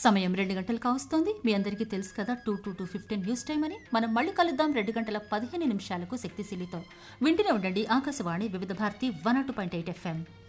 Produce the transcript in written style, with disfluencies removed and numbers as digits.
సమయం 2 గంటలు కావస్తోంది. మీ అందరికీ తెలుసు కదా 2-2:15 న్యూస్ టైం అని. మనం మళ్ళీ కలుద్దాం 2 గంటల 15 నిమిషాలకు శక్తిశీలితో. వింటూనే ఉండండి ఆకాశవాణి వివిధ భారతి 102.8 FM.